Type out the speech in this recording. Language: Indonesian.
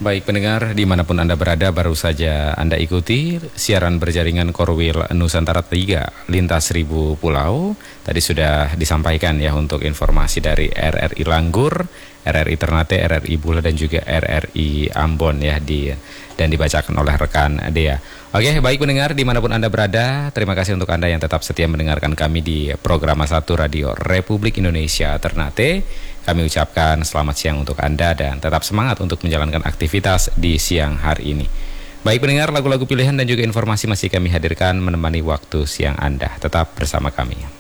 Baik pendengar, dimanapun Anda berada, baru saja Anda ikuti siaran berjaringan Korwil Nusantara 3, lintas 1000 pulau. Tadi sudah disampaikan ya untuk informasi dari RRI Langgur, RRI Ternate, RRI Bula dan juga RRI Ambon ya dan dibacakan oleh rekan Dea. Oke, baik pendengar dimanapun Anda berada, terima kasih untuk Anda yang tetap setia mendengarkan kami di program 1 Radio Republik Indonesia Ternate. Kami ucapkan selamat siang untuk Anda dan tetap semangat untuk menjalankan aktivitas di siang hari ini. Baik pendengar, lagu-lagu pilihan dan juga informasi masih kami hadirkan menemani waktu siang Anda. Tetap bersama kami.